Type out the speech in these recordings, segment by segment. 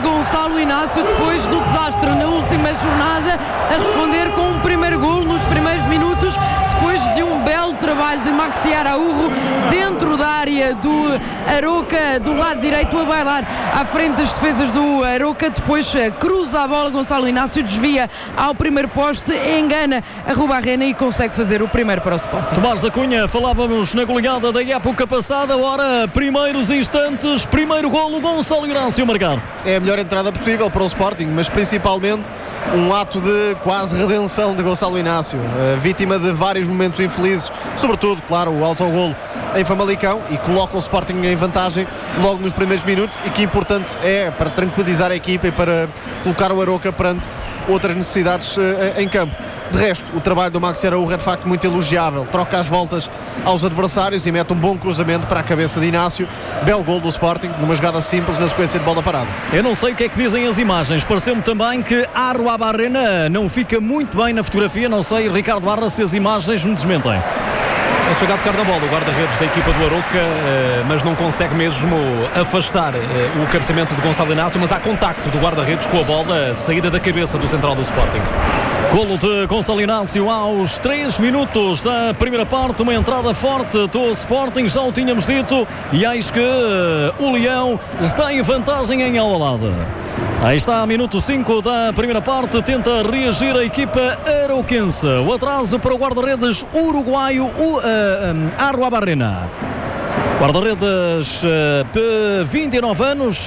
Gonçalo Inácio, depois do desastre na última jornada, a responder com um primeiro gol nos primeiros minutos, depois de um belo trabalho de Maxi Araújo dentro da área do Aroca, do lado direito, a bailar à frente das defesas do Aroca. Depois cruza a bola, Gonçalo Inácio desvia ao primeiro poste, engana a Rubarrena e consegue fazer o primeiro para o Sporting. Tomás da Cunha, falávamos na goleada da época passada, ora, primeiros instantes, primeiro golo, Gonçalo Inácio marcar. É a melhor entrada possível para o Sporting, mas principalmente um ato de quase redenção de Gonçalo Inácio, vítima de vários momentos infelizes, sobretudo, claro, o autogolo em Famalicão, e coloca o Sporting em vantagem logo nos primeiros minutos, e que importante é para tranquilizar a equipa e para colocar o Aroca perante outras necessidades em campo. De resto, o trabalho do Maxi Araújo é de facto muito elogiável, troca as voltas aos adversários e mete um bom cruzamento para a cabeça de Inácio. Belo gol do Sporting, numa jogada simples na sequência de bola parada. Eu não sei o que é que dizem as imagens, pareceu-me também que Arruabarrena não fica muito bem na fotografia, não sei, Ricardo Barra, se as imagens me desmentem. É chegado de carnaval o guarda-redes da equipa do Aroca, mas não consegue mesmo afastar o cabeceamento de Gonçalo Inácio, mas há contacto do guarda-redes com a bola, saída da cabeça do central do Sporting. Golo de Gonçalo Inácio aos 3 minutos da primeira parte, uma entrada forte do Sporting, já o tínhamos dito, e eis que o Leão está em vantagem em Alvalade. Aí está, minuto 5 da primeira parte, tenta reagir a equipa arauquense. O atraso para o guarda-redes uruguaio, Arruabarrena. Guarda-redes de 29 anos,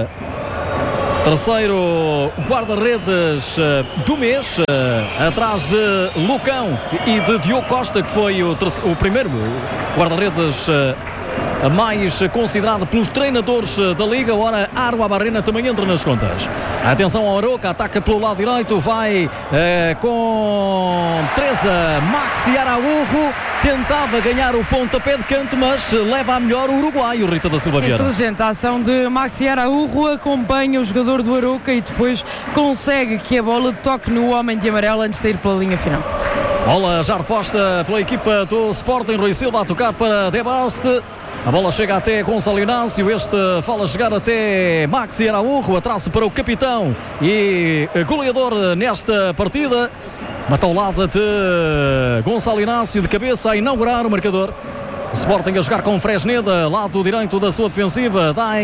terceiro guarda-redes do mês, atrás de Lucão e de Diogo Costa, que foi o primeiro guarda-redes mais considerado pelos treinadores da Liga. Ora, Arruabarrena também entra nas contas. Atenção ao Aroca, ataca pelo lado direito, vai com Teresa, Maxi Araújo, tentava ganhar o pontapé de canto, mas leva a melhor o uruguaio, Rita da Silva Vieira. Inteligente a ação de Maxi Araújo, acompanha o jogador do Aroca e depois consegue que a bola toque no homem de amarelo antes de sair pela linha final. Bola já reposta pela equipa do Sporting, Rui Silva a tocar para Debaste. A bola chega até Gonçalo Inácio, este fala chegar até Maxi Araújo, atraso para o capitão e goleador nesta partida. Mataulada de Gonçalo Inácio de cabeça a inaugurar o marcador. O Sporting a jogar com Fresneda, lado direito da sua defensiva, dá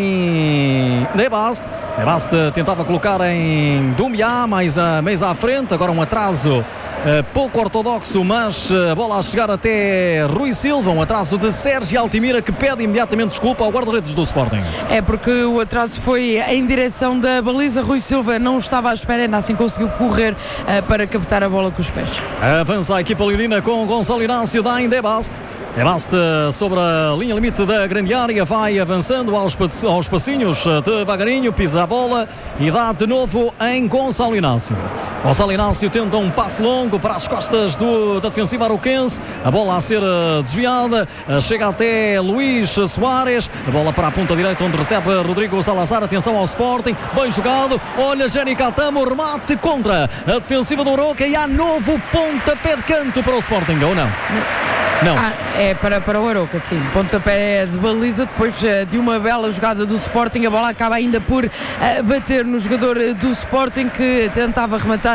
em Debaste. Debaste tentava colocar em Dumiá, mais à frente, agora um atraso pouco ortodoxo, mas a bola a chegar até Rui Silva, um atraso de Sérgio Altimira, que pede imediatamente desculpa ao guarda-redes do Sporting. É porque o atraso foi em direção da baliza. Rui Silva não estava à espera, ainda assim conseguiu correr para captar a bola com os pés. Avança a equipa lidina com Gonçalo Inácio, dá em Debaste. Debaste sobre a linha limite da grande área, vai avançando aos passinhos devagarinho, pisa a bola e dá de novo em Gonçalo Inácio. Gonçalo Inácio tenta um passe longo para as costas da defensiva arauquense, a bola a ser desviada, chega até Luís Soares, a bola para a ponta direita onde recebe Rodrigo Salazar. Atenção ao Sporting, bem jogado, olha Jenny Catamo, remate contra a defensiva do Aroca e há novo pontapé de canto para o Sporting, ou não? Não. É para o Aroca, sim. Pontapé de baliza, depois de uma bela jogada do Sporting, a bola acaba ainda por bater no jogador do Sporting, que tentava rematar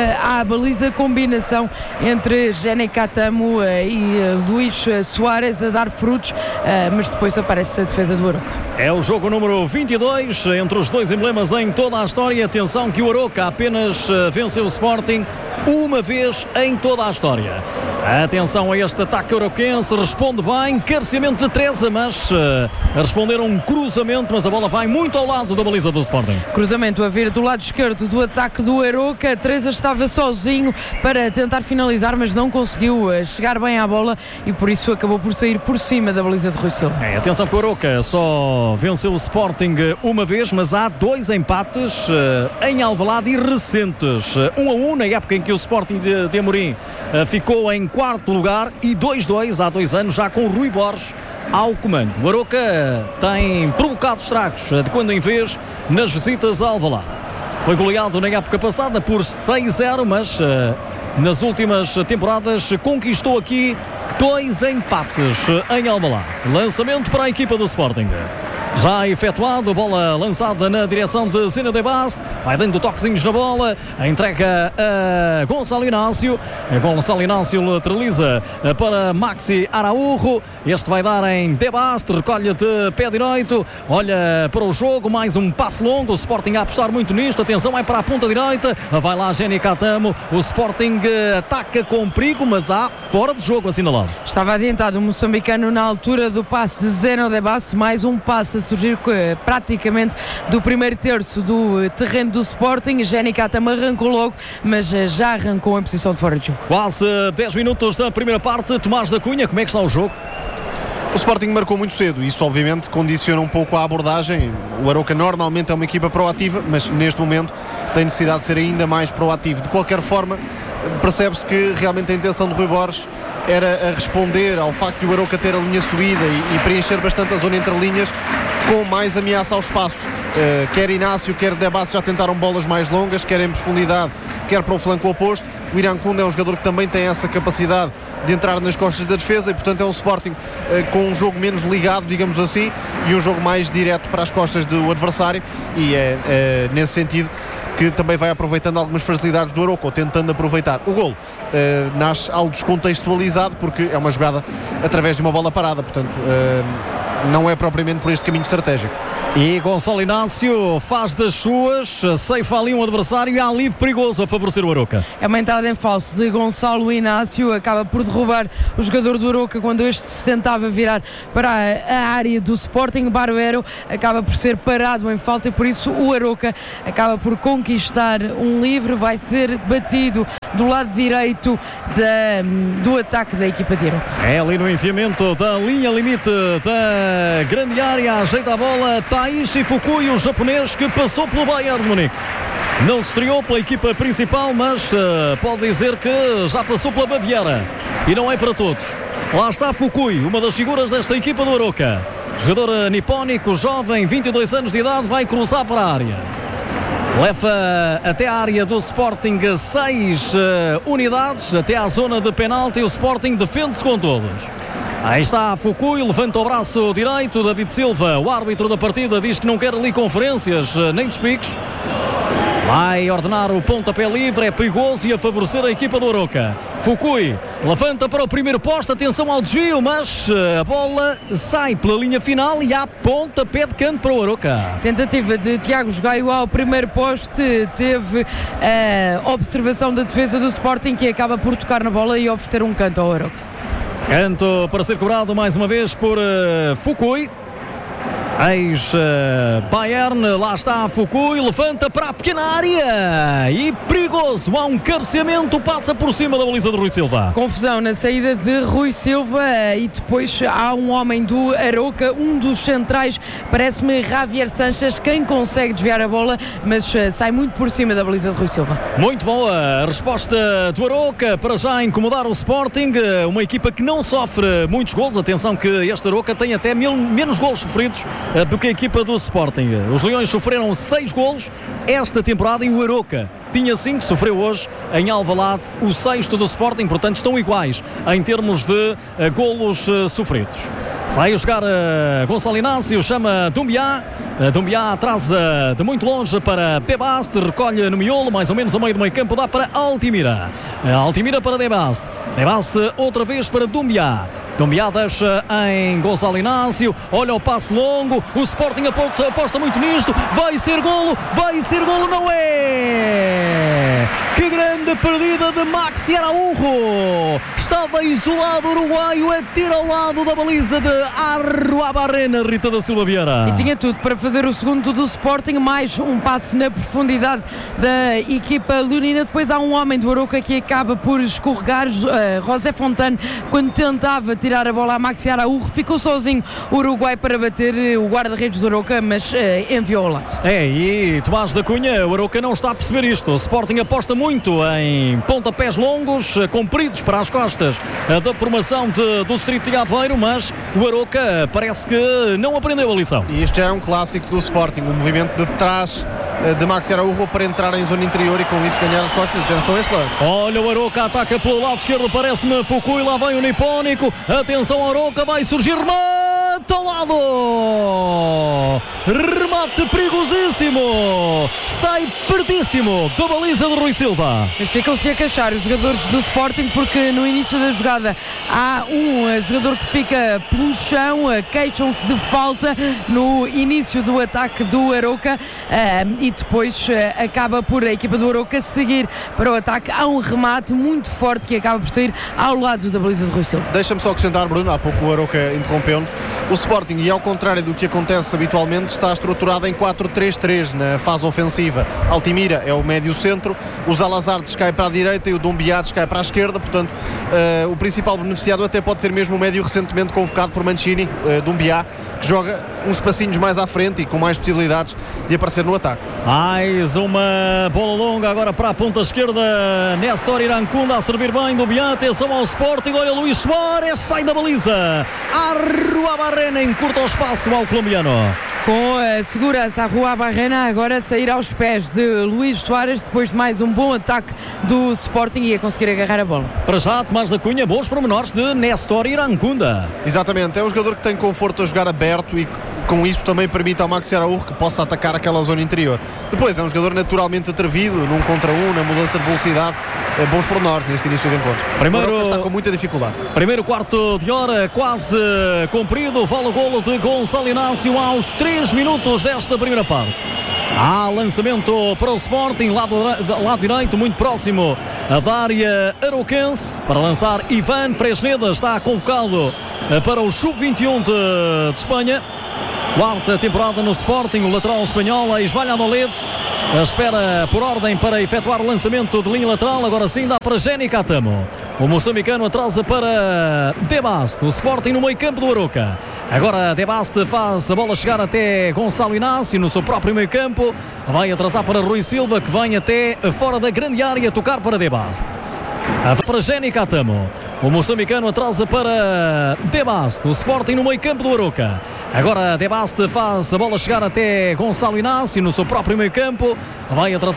à baliza. Combinação entre Jenny Catamo e Luís Soares a dar frutos, mas depois aparece a defesa do Aroca. É o jogo número 22 entre os dois emblemas em toda a história. Atenção que o Aroca apenas venceu o Sporting uma vez em toda a história. Atenção a este ataque arauquense, responde bem, cabeceamento de Teresa, mas a responder um cruzamento, mas a bola vai muito ao lado da baliza do Sporting. Cruzamento a vir do lado esquerdo do ataque do Aroca. Teresa estava sozinho para tentar finalizar, mas não conseguiu chegar bem à bola e por isso acabou por sair por cima da baliza de Rui Silva. Atenção que o Aroca só venceu o Sporting uma vez, mas há 2 empates em Alvalade e recentes. 1-1 na época em que o Sporting de Amorim ficou em 4º lugar e 2-2 há 2 anos, já com Rui Borges ao comando. O Aroca tem provocado estragos de quando em vez nas visitas a Alvalade. Foi goleado na época passada por 6-0, mas nas últimas temporadas conquistou aqui 2 empates em Alvalade. Lançamento para a equipa do Sporting. já efetuado, bola lançada na direção de Zena de Bast, vai dando toquezinhos na bola, a entrega a Gonçalo Inácio, Gonçalo Inácio lateraliza para Maxi Araújo, este vai dar em de Bast, recolhe de pé direito, olha para o jogo, mais um passe longo, o Sporting a apostar muito nisto, atenção, é para a ponta direita, vai lá Jenny Catamo, o Sporting ataca com perigo, mas há fora de jogo assinalado. Estava adiantado o moçambicano na altura do passe de Zeno de Bast, mais um passe a surgir praticamente do primeiro terço do terreno do Sporting. Jenny Catamo arrancou logo, mas já arrancou em posição de fora de jogo. Quase 10 minutos da primeira parte. Tomás da Cunha, como é que está o jogo? O Sporting marcou muito cedo, isso obviamente condiciona um pouco a abordagem. O Arouca normalmente é uma equipa proativa, mas neste momento tem necessidade de ser ainda mais proativo. De qualquer forma, percebe-se que realmente a intenção de Rui Borges era a responder ao facto de o Arouca ter a linha subida e preencher bastante a zona entre linhas com mais ameaça ao espaço. Quer Inácio, quer de Bast já tentaram bolas mais longas, quer em profundidade, quer para o flanco oposto. O Irankunda é um jogador que também tem essa capacidade de entrar nas costas da defesa e portanto é um Sporting com um jogo menos ligado, digamos assim, e um jogo mais direto para as costas do adversário, e é nesse sentido que também vai aproveitando algumas facilidades do Arouca, ou tentando aproveitar. O golo nasce algo descontextualizado porque é uma jogada através de uma bola parada, portanto não é propriamente por este caminho estratégico. E Gonçalo Inácio faz das suas, ceifa ali um adversário e há livre perigoso a favorecer o Arouca. É uma entrada em falso de Gonçalo Inácio, acaba por derrubar o jogador do Arouca quando este se tentava virar para a área do Sporting. Barbero acaba por ser parado em falta e por isso o Arouca acaba por conquistar um livre, vai ser batido do lado direito do ataque da equipa de Arouca. É ali no enfiamento da linha limite da grande área, ajeita a bola Taishi Fukui, o japonês que passou pelo Bayern de Munique. Não se estreou pela equipa principal, mas pode dizer que já passou pela Baviera. E não é para todos. Lá está Fukui, uma das figuras desta equipa do Arouca. Jogador nipónico, jovem, 22 anos de idade, vai cruzar para a área. Leva até a área do Sporting 6 unidades, até à zona de penalti. O Sporting defende-se com todos. Aí está Fukui, levanta o braço direito. David Silva, o árbitro da partida, diz que não quer ali conferências nem despiques. Vai ordenar o pontapé livre, é perigoso e a favorecer a equipa do Arouca. Fukui levanta para o primeiro poste, atenção ao desvio, mas a bola sai pela linha final e há pontapé de canto para o Arouca. Tentativa de Tiago Gaio ao primeiro poste, teve a observação da defesa do Sporting que acaba por tocar na bola e oferecer um canto ao Arouca. Canto para ser cobrado mais uma vez por Fukui. Ex-Bayern, lá está Fukui, levanta para a pequena área e perigoso, há um cabeceamento, passa por cima da baliza de Rui Silva. Confusão na saída de Rui Silva e depois há um homem do Arouca, um dos centrais, parece-me Javier Sanches, quem consegue desviar a bola, mas sai muito por cima da baliza de Rui Silva. Muito boa a resposta do Arouca para já incomodar o Sporting, uma equipa que não sofre muitos golos. Atenção que este Arouca tem até menos golos sofridos do que a equipa do Sporting. Os Leões sofreram 6 golos esta temporada e o Arouca tinha 5, sofreu hoje em Alvalade o 6º do Sporting, portanto estão iguais em termos de golos sofridos. Sai a jogar Gonçalo Inácio, chama Doumbia. Doumbia atrasa de muito longe para de Bast, recolhe no miolo, mais ou menos ao meio do meio campo, dá para Altimira. Altimira para de Bast. De Bast outra vez para Doumbia. Doumbia deixa em Gonçalo Inácio, olha o passe longo, o Sporting aposta muito nisto, vai ser golo, não é? Que grande perdida de Maxi Araújo, estava isolado o uruguaio, a tiro ao lado da baliza de Arruabarrena, Rita da Silva Vieira. E tinha tudo para fazer o segundo do Sporting, mais um passe na profundidade da equipa leonina. Depois há um homem do Arouca que acaba por escorregar, José Fontane, quando tentava tirar a bola a Maxi Araújo, ficou sozinho o Uruguai para bater o guarda-redes do Arouca, mas enviou ao lado. E Tomás da Cunha, o Arouca não está a perceber isto. O Sporting aposta muito em pontapés longos, compridos para as costas da formação do distrito de Aveiro, mas o Arouca parece que não aprendeu a lição. E este já é um clássico do Sporting, o movimento de trás de Maxi Araújo para entrar em zona interior e com isso ganhar as costas. Atenção a este lance. Olha o Arouca, ataca pelo lado esquerdo, parece-me Fukui, lá vem o nipónico, atenção ao Arouca, vai surgir remate! remate ao lado, remate perigosíssimo, sai pertíssimo da baliza de Rui Silva. Mas ficam-se a queixar os jogadores do Sporting, porque no início da jogada há um jogador que fica pelo chão, queixam-se de falta no início do ataque do Arouca, e depois acaba por a equipa do Arouca seguir para o ataque. Há um remate muito forte que acaba por sair ao lado da baliza de Rui Silva. Deixa-me só acrescentar, Bruno, há pouco o Arouca interrompeu-nos. O Sporting, e ao contrário do que acontece habitualmente, está estruturado em 4-3-3 na fase ofensiva. Altimira é o médio centro, o Zalazar descai para a direita e o Dumbiá descai para a esquerda, portanto o principal beneficiado até pode ser mesmo o médio recentemente convocado por Mancini, Dumbiá, que joga uns passinhos mais à frente e com mais possibilidades de aparecer no ataque. Mais uma bola longa agora para a ponta esquerda, Néstor Irancunda a servir bem, Dumbiá, atenção ao Sporting, olha Luís Soares, sai da baliza, Arruabarrena encurta o espaço ao colombiano. Com a segurança, a Arruabarrena agora a sair aos pés de Luís Soares, depois de mais um bom ataque do Sporting e a conseguir agarrar a bola. Para já, Tomás da Cunha, bons pormenores de Néstor Irancunda. Exatamente, é um jogador que tem conforto a jogar aberto e com isso também permite ao Maxi Araújo que possa atacar aquela zona interior. Depois é um jogador naturalmente atrevido, num contra um, na mudança de velocidade, bons pormenores neste início de encontro. Primeiro está com muita dificuldade. Primeiro quarto de hora quase cumprido, vale o golo de Gonçalo Inácio aos 3 minutos desta primeira parte. Há lançamento para o Sporting, lado direito, muito próximo da área arauquense, para lançar Ivan Fresneda, está convocado para o Sub-21 de Espanha. Quarta temporada no Sporting, o lateral espanhol, ex-Valladolid, espera por ordem para efetuar o lançamento de linha lateral. Agora sim dá para Jenny Catamo. O moçambicano atrasa para De Bast. O Sporting no meio campo do Arouca. Agora De Bast faz a bola chegar até Gonçalo Inácio no seu próprio meio campo. Vai atrasar para Rui Silva, que vem até fora da grande área tocar para De Bast. Para Jenny Catamo. O moçambicano atrasa para De Bast. O Sporting no meio campo do Arouca. Agora De Bast faz a bola chegar até Gonçalo Inácio no seu próprio meio campo. Vai atrasar